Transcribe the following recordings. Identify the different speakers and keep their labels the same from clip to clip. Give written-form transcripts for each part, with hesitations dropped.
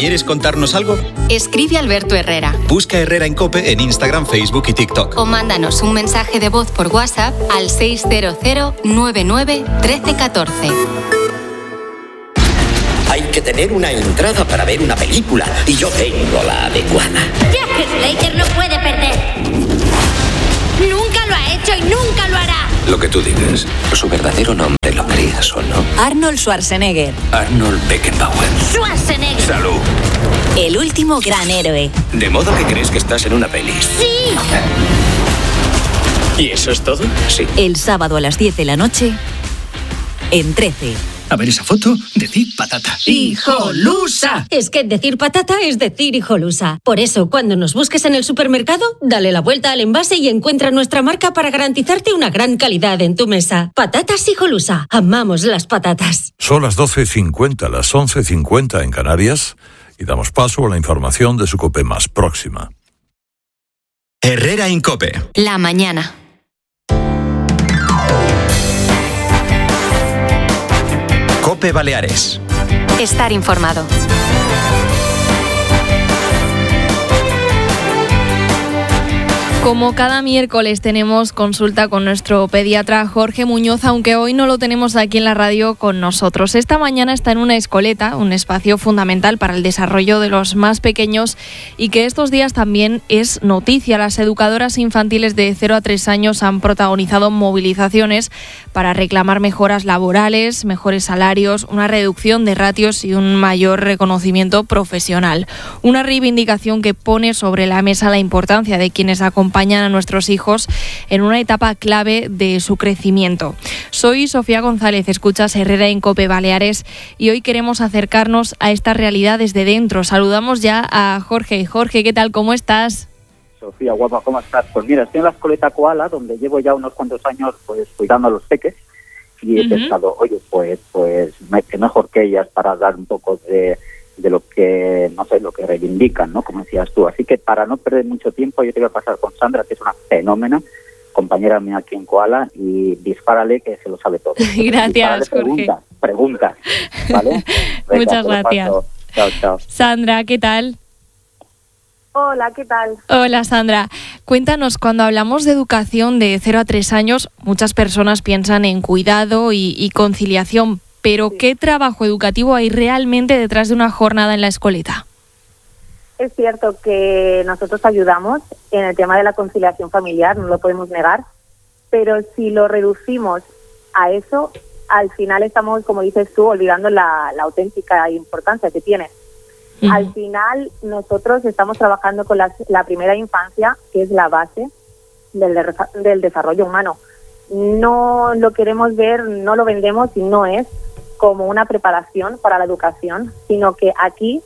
Speaker 1: ¿Quieres contarnos algo?
Speaker 2: Escribe a Alberto Herrera.
Speaker 1: Busca Herrera en COPE en Instagram, Facebook y TikTok.
Speaker 2: O mándanos un mensaje de voz por WhatsApp al 600 99 13 14.
Speaker 3: Hay que tener una entrada para ver una película y yo tengo la adecuada.
Speaker 4: Jack Slater no puede perder. Nunca lo ha hecho y nunca lo hará.
Speaker 3: Lo que tú digas, su verdadero nombre, lo creas o no.
Speaker 5: Arnold Schwarzenegger.
Speaker 3: Arnold Beckenbauer.
Speaker 4: Schwarzenegger.
Speaker 3: Salud.
Speaker 5: El último gran héroe.
Speaker 3: De modo que crees que estás en una peli.
Speaker 4: Sí.
Speaker 3: ¿Y eso es todo? Sí.
Speaker 5: El sábado a las 10 de la noche en 13.
Speaker 6: A ver esa foto, decir patata.
Speaker 7: ¡Hijolusa! Es que decir patata es decir hijolusa. Por eso, cuando nos busques en el supermercado, dale la vuelta al envase y encuentra nuestra marca para garantizarte una gran calidad en tu mesa. Patatas Hijolusa. Amamos las patatas.
Speaker 8: Son las 12:50, las 11:50 en Canarias, y damos paso a la información de su COPE más próxima.
Speaker 1: Herrera en COPE.
Speaker 2: La mañana.
Speaker 1: COPE Baleares.
Speaker 2: Estar informado.
Speaker 9: Como cada miércoles tenemos consulta con nuestro pediatra Jorge Muñoz, aunque hoy no lo tenemos aquí en la radio con nosotros. Esta mañana está en una escoleta, un espacio fundamental para el desarrollo de los más pequeños y que estos días también es noticia. Las educadoras infantiles de 0 a 3 años han protagonizado movilizaciones para reclamar mejoras laborales, mejores salarios, una reducción de ratios y un mayor reconocimiento profesional. Una reivindicación que pone sobre la mesa la importancia de quienes acompañan a nuestros hijos en una etapa clave de su crecimiento. Soy Sofía González, escuchas Herrera en COPE Baleares y hoy queremos acercarnos a esta realidad desde dentro. Saludamos ya a Jorge. Jorge, ¿qué tal? ¿Cómo estás?
Speaker 10: Sofía, guapa, ¿cómo estás? Pues mira, estoy en la escoleta Koala, donde llevo ya unos cuantos años pues cuidando a los peques y he pensado, oye, pues qué mejor que ellas para dar un poco de lo que, no sé, lo que reivindican, ¿no? Como decías tú. Así que para no perder mucho tiempo, yo te voy a pasar con Sandra, que es una fenómena, compañera mía aquí en Koala, y dispárale, que se lo sabe todo.
Speaker 9: Gracias, Jorge.
Speaker 10: Preguntas, ¿vale? Venga,
Speaker 9: muchas gracias.
Speaker 10: Chao, chao.
Speaker 9: Sandra, ¿qué tal?
Speaker 11: Hola, ¿qué tal?
Speaker 9: Hola, Sandra. Cuéntanos, cuando hablamos de educación de 0 a 3 años, muchas personas piensan en cuidado y conciliación, pero sí. ¿Qué trabajo educativo hay realmente detrás de una jornada en la escoleta?
Speaker 11: Es cierto que nosotros ayudamos en el tema de la conciliación familiar, no lo podemos negar, pero si lo reducimos a eso, al final estamos, como dices tú, olvidando la auténtica importancia que tiene. Al final, nosotros estamos trabajando con la primera infancia, que es la base del desarrollo humano. No lo queremos ver, no lo vendemos y no es como una preparación para la educación, sino que aquí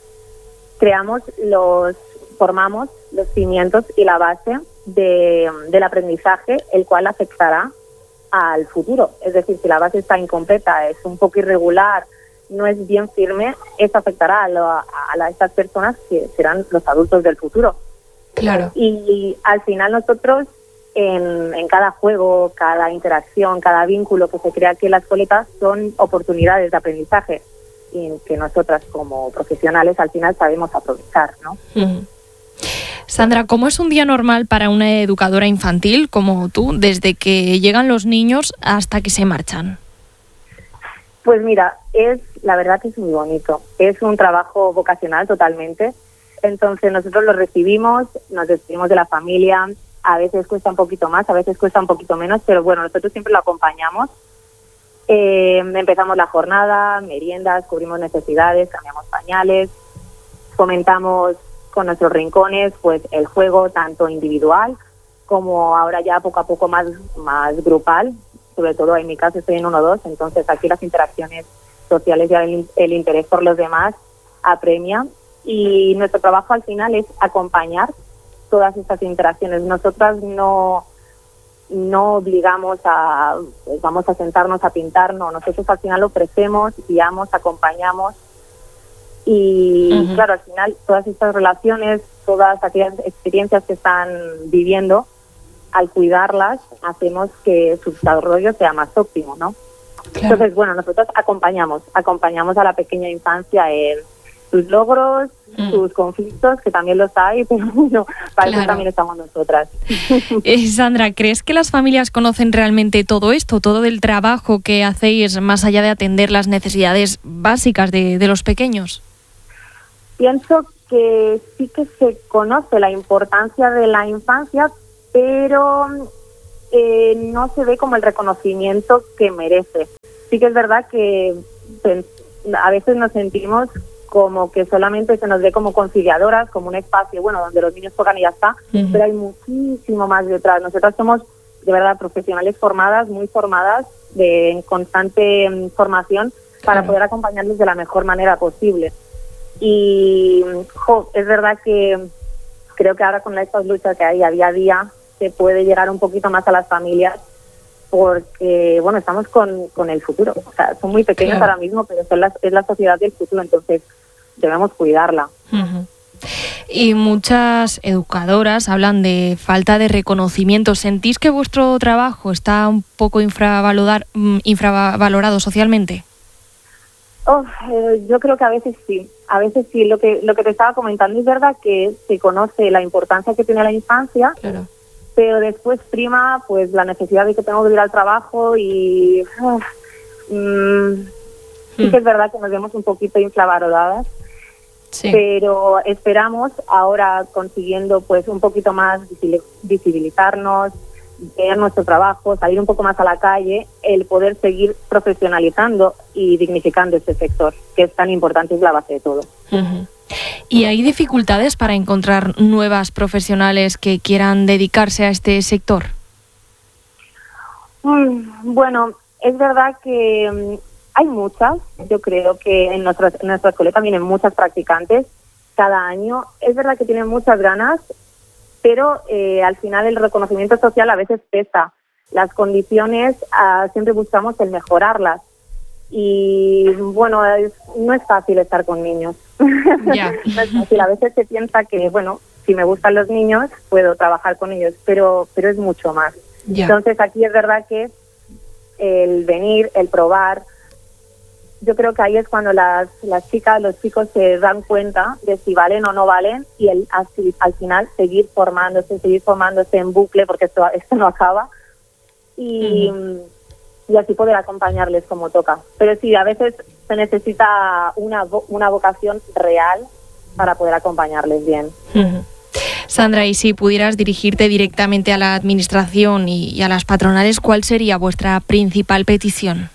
Speaker 11: formamos los cimientos y la base del aprendizaje, el cual afectará al futuro. Es decir, si la base está incompleta, es un poco irregular, no es bien firme, eso afectará a estas personas que serán los adultos del futuro.
Speaker 9: Claro.
Speaker 11: Y al final nosotros, en cada juego, cada interacción, cada vínculo que se crea aquí en la escoleta, son oportunidades de aprendizaje y que nosotras como profesionales al final sabemos aprovechar, ¿no?
Speaker 9: Sandra, ¿cómo es un día normal para una educadora infantil como tú, desde que llegan los niños hasta que se marchan?
Speaker 11: Pues mira, la verdad que es muy bonito. Es un trabajo vocacional totalmente. Entonces nosotros lo recibimos, nos despedimos de la familia. A veces cuesta un poquito más, a veces cuesta un poquito menos, pero bueno, nosotros siempre lo acompañamos. Empezamos la jornada, meriendas, cubrimos necesidades, cambiamos pañales, fomentamos con nuestros rincones pues el juego tanto individual como ahora ya poco a poco más grupal. Sobre todo en mi caso estoy en 1-2, entonces aquí las interacciones sociales y el interés por los demás apremia y nuestro trabajo al final es acompañar todas estas interacciones. Nosotras no obligamos vamos a sentarnos a pintar, no, nosotros al final ofrecemos, guiamos, acompañamos y claro, al final todas estas relaciones, todas aquellas experiencias que están viviendo, al cuidarlas, hacemos que su desarrollo sea más óptimo, ¿no? Claro. Entonces, bueno, nosotros acompañamos a la pequeña infancia en sus logros, sus conflictos, que también los hay, pero bueno, para eso también estamos nosotras.
Speaker 9: Sandra, ¿crees que las familias conocen realmente todo esto, todo del trabajo que hacéis más allá de atender las necesidades básicas de los pequeños?
Speaker 11: Pienso que sí que se conoce la importancia de la infancia, pero no se ve como el reconocimiento que merece. Sí que es verdad que a veces nos sentimos como que solamente se nos ve como conciliadoras, como un espacio, bueno, donde los niños juegan y ya está, pero hay muchísimo más detrás. Nosotras somos, de verdad, profesionales formadas, muy formadas, en constante formación, para poder acompañarles de la mejor manera posible. Y es verdad que creo que ahora con estas luchas que hay a día se puede llegar un poquito más a las familias, porque, bueno, estamos con el futuro. O sea, son muy pequeños ahora mismo, pero es la sociedad del futuro, entonces debemos cuidarla.
Speaker 9: Y muchas educadoras hablan de falta de reconocimiento. ¿Sentís que vuestro trabajo está un poco infravalorado socialmente?
Speaker 11: Yo creo que a veces sí. A veces sí. Lo que te estaba comentando, es verdad que se conoce la importancia que tiene la infancia, pero después prima pues la necesidad de que tengo que ir al trabajo y sí que es verdad que nos vemos un poquito infravaloradas. Sí. Pero esperamos ahora, consiguiendo pues un poquito más visibilizarnos, ver nuestro trabajo, salir un poco más a la calle, el poder seguir profesionalizando y dignificando este sector, que es tan importante, es la base de todo.
Speaker 9: ¿Y hay dificultades para encontrar nuevas profesionales que quieran dedicarse a este sector?
Speaker 11: Bueno, es verdad que hay muchas. Yo creo que en nuestra escuela vienen muchas practicantes cada año. Es verdad que tienen muchas ganas, pero al final el reconocimiento social a veces pesa. Las condiciones siempre buscamos el mejorarlas. Y bueno, no es fácil estar con niños. No es fácil. A veces se piensa que, bueno, si me gustan los niños, puedo trabajar con ellos, pero es mucho más. Entonces aquí es verdad que el venir, el probar, yo creo que ahí es cuando las chicas, los chicos se dan cuenta de si valen o no valen, y al final seguir formándose en bucle, porque esto no acaba, y así poder acompañarles como toca. Pero sí, a veces se necesita una vocación real para poder acompañarles bien.
Speaker 9: Sandra, y si pudieras dirigirte directamente a la administración y a las patronales, ¿cuál sería vuestra principal petición?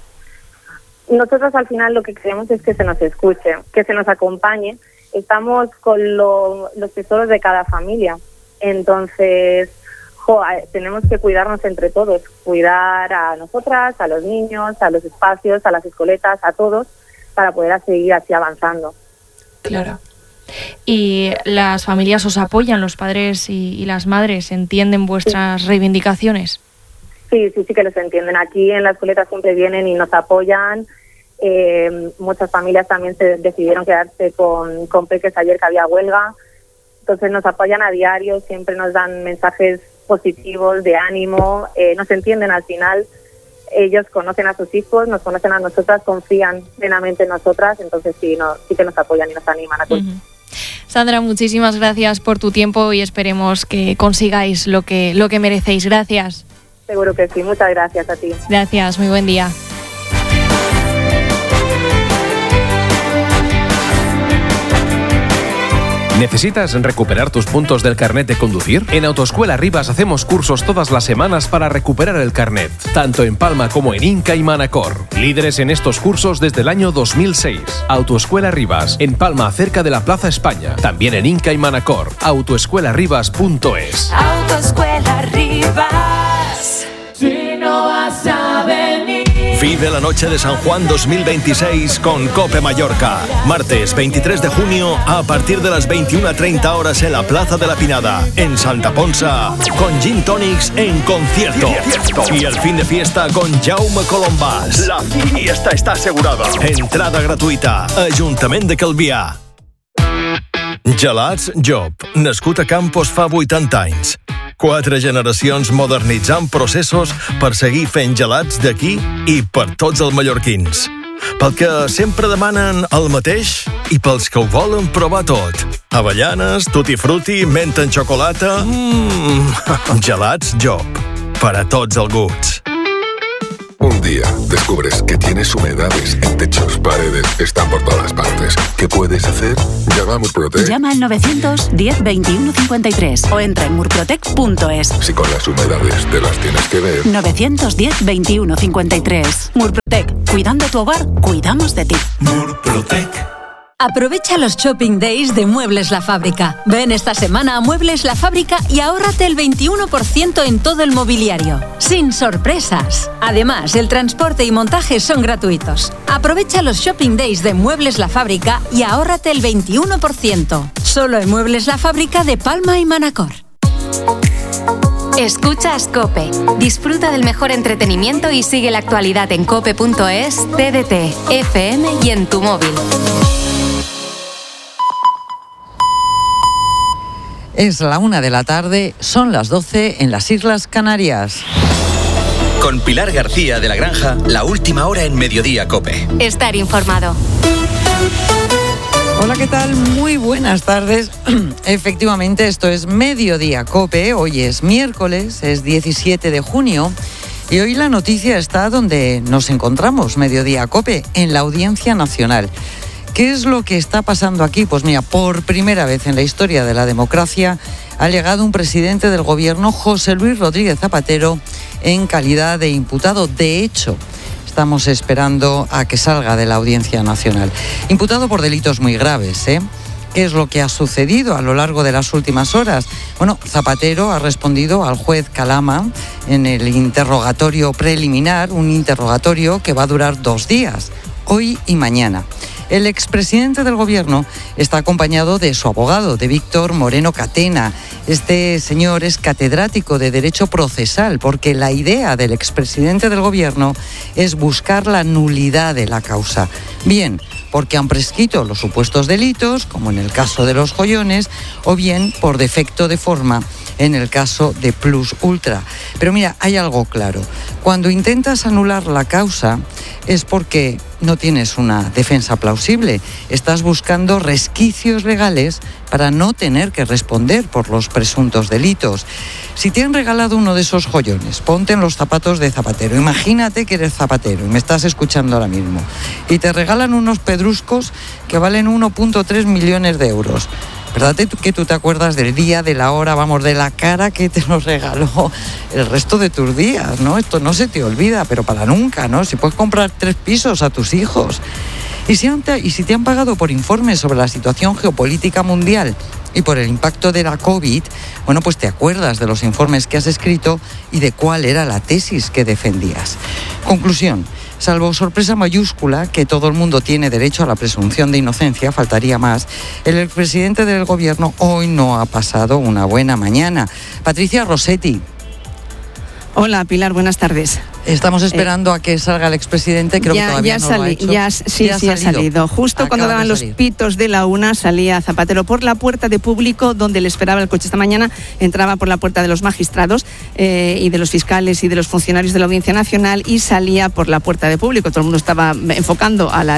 Speaker 11: Nosotros al final lo que queremos es que se nos escuche, que se nos acompañe. Estamos con los tesoros de cada familia. Entonces, tenemos que cuidarnos entre todos, cuidar a nosotras, a los niños, a los espacios, a las escoletas, a todos, para poder seguir así avanzando.
Speaker 9: Claro. ¿Y las familias os apoyan, los padres y las madres entienden vuestras reivindicaciones?
Speaker 11: Sí que los entienden. Aquí en la escueleta siempre vienen y nos apoyan. Muchas familias también se decidieron quedarse con peques ayer que había huelga. Entonces nos apoyan a diario, siempre nos dan mensajes positivos, de ánimo, nos entienden al final. Ellos conocen a sus hijos, nos conocen a nosotras, confían plenamente en nosotras, entonces sí que nos apoyan y nos animan a todos.
Speaker 9: Sandra, muchísimas gracias por tu tiempo y esperemos que consigáis lo que merecéis. Gracias.
Speaker 11: Seguro que sí, muchas gracias a ti.
Speaker 9: Gracias, muy buen día.
Speaker 12: ¿Necesitas recuperar tus puntos del carnet de conducir? En Autoescuela Rivas hacemos cursos todas las semanas para recuperar el carnet, tanto en Palma como en Inca y Manacor. Líderes en estos cursos desde el año 2006. Autoescuela Rivas, en Palma, cerca de la Plaza España. También en Inca y Manacor. Autoescuelarivas.es.
Speaker 13: Autoescuela Rivas. Si no vas a venir.
Speaker 1: Vive la noche de San Juan 2026 con COPE Mallorca. Martes 23 de junio a partir de las 21:30 horas en la Plaza de la Pinada, en Santa Ponsa, con Gin Tonics en concierto. Y el fin de fiesta con Jaume Colombàs. La fiesta está asegurada. Entrada gratuïta. Ajuntament de Calvià. Gelats Job, nascut a Campos fa 80 anys. 4 generacions modernitzant processos per seguir fent gelats d'aquí i per tots els mallorquins. Pel que sempre demanen el mateix, I pels que ho volen provar tot. Avellanes, tutti frutti, menta en xocolata... Gelats Job. Per a tots els gusts.
Speaker 14: Un día descubres que tienes humedades en techos, paredes, están por todas partes. ¿Qué puedes hacer? Llama a Murprotec.
Speaker 5: Llama al 910 21 53 o entra en murprotec.es.
Speaker 14: Si con las humedades te las tienes que ver.
Speaker 5: 910 21 53. Murprotec. Cuidando tu hogar, cuidamos de ti.
Speaker 15: Murprotec.
Speaker 16: Aprovecha los Shopping Days de Muebles La Fábrica. Ven esta semana a Muebles La Fábrica y ahórrate el 21% en todo el mobiliario. Sin sorpresas. Además, el transporte y montaje son gratuitos. Aprovecha los Shopping Days de Muebles La Fábrica y ahórrate el 21%. Solo en Muebles La Fábrica de Palma y Manacor.
Speaker 2: Escuchas COPE. Disfruta del mejor entretenimiento y sigue la actualidad en cope.es, TDT, FM y en tu móvil.
Speaker 17: Es la 1 de la tarde, son las 12 en las Islas Canarias.
Speaker 18: Con Pilar García de la Granja, la última hora en Mediodía COPE.
Speaker 2: Estar informado.
Speaker 17: Hola, ¿qué tal? Muy buenas tardes. Efectivamente, esto es Mediodía COPE. Hoy es miércoles, es 17 de junio. Y hoy la noticia está donde nos encontramos, Mediodía COPE, en la Audiencia Nacional. ¿Qué es lo que está pasando aquí? Pues mira, por primera vez en la historia de la democracia ha llegado un presidente del gobierno, José Luis Rodríguez Zapatero, en calidad de imputado. De hecho, estamos esperando a que salga de la Audiencia Nacional. Imputado por delitos muy graves, ¿eh? ¿Qué es lo que ha sucedido a lo largo de las últimas horas? Bueno, Zapatero ha respondido al juez Calama en el interrogatorio preliminar, un interrogatorio que va a durar 2 días, hoy y mañana. El expresidente del gobierno está acompañado de su abogado, de Víctor Moreno Catena. Este señor es catedrático de Derecho Procesal, porque la idea del expresidente del gobierno es buscar la nulidad de la causa. Bien, porque han prescrito los supuestos delitos, como en el caso de los joyones, o bien por defecto de forma, en el caso de Plus Ultra. Pero mira, hay algo claro. Cuando intentas anular la causa es porque no tienes una defensa plausible. Estás buscando resquicios legales para no tener que responder por los presuntos delitos. Si te han regalado uno de esos joyones, ponte en los zapatos de Zapatero. Imagínate que eres Zapatero y me estás escuchando ahora mismo. Y te regalan unos pedruscos que valen 1,3 millones de euros. ¿Verdad que tú te acuerdas del día, de la hora, vamos, de la cara que te los regaló el resto de tus días, ¿no? Esto no se te olvida, pero para nunca, ¿no? Si puedes comprar 3 pisos a tus hijos. Y si te han pagado por informes sobre la situación geopolítica mundial y por el impacto de la COVID, bueno, pues te acuerdas de los informes que has escrito y de cuál era la tesis que defendías. Conclusión. Salvo sorpresa mayúscula, que todo el mundo tiene derecho a la presunción de inocencia, faltaría más, el expresidente del gobierno hoy no ha pasado una buena mañana. Patricia Rossetti.
Speaker 19: Hola, Pilar, buenas tardes.
Speaker 17: Estamos esperando a que salga el expresidente, creo que todavía no lo ha hecho.
Speaker 19: Sí, ha salido. Justo cuando daban los pitos de la 1 salía Zapatero por la puerta de público donde le esperaba el coche. Esta mañana entraba por la puerta de los magistrados y de los fiscales y de los funcionarios de la Audiencia Nacional y salía por la puerta de público. Todo el mundo estaba enfocando a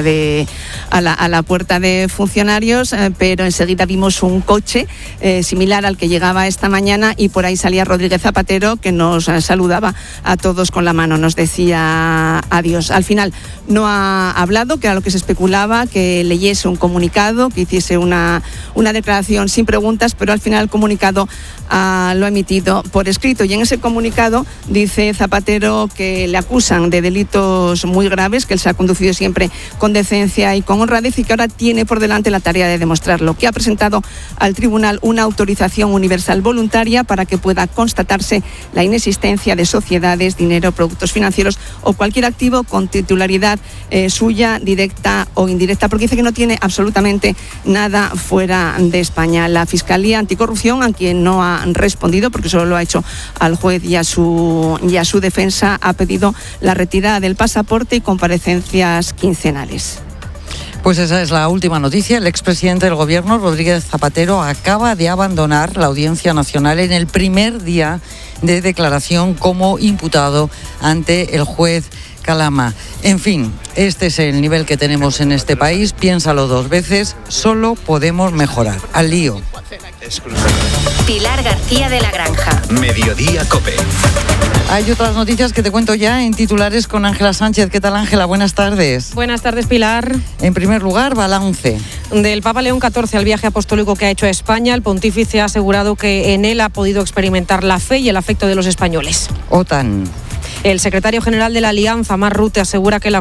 Speaker 19: la puerta de funcionarios, pero enseguida vimos un coche similar al que llegaba esta mañana y por ahí salía Rodríguez Zapatero, que nos saludaba a todos con la mano. Nos decía adiós. Al final no ha hablado, que era lo que se especulaba, que leyese un comunicado, que hiciese una declaración sin preguntas, pero al final el comunicado lo ha emitido por escrito. Y en ese comunicado dice Zapatero que le acusan de delitos muy graves, que él se ha conducido siempre con decencia y con honradez y que ahora tiene por delante la tarea de demostrarlo, que ha presentado al tribunal una autorización universal voluntaria para que pueda constatarse la inexistencia de sociedades, dinero, productos financieros o cualquier activo con titularidad suya, directa o indirecta, porque dice que no tiene absolutamente nada fuera de España. La Fiscalía Anticorrupción, a quien no ha respondido, porque solo lo ha hecho al juez y a su defensa, ha pedido la retirada del pasaporte y comparecencias quincenales.
Speaker 17: Pues esa es la última noticia. El expresidente del gobierno, Rodríguez Zapatero, acaba de abandonar la Audiencia Nacional en el primer día de declaración como imputado ante el juez Calama. En fin, este es el nivel que tenemos en este país. Piénsalo 2 veces, solo podemos mejorar. Al lío.
Speaker 2: Pilar García de la Granja.
Speaker 18: Mediodía COPE.
Speaker 17: Hay otras noticias que te cuento ya en titulares con Ángela Sánchez. ¿Qué tal, Ángela? Buenas tardes.
Speaker 20: Buenas tardes, Pilar.
Speaker 17: En primer lugar, balance.
Speaker 20: Del Papa León XIV al viaje apostólico que ha hecho a España, el pontífice ha asegurado que en él ha podido experimentar la fe y el afecto de los españoles.
Speaker 17: OTAN.
Speaker 20: El secretario general de la Alianza, Mark Rutte, asegura que la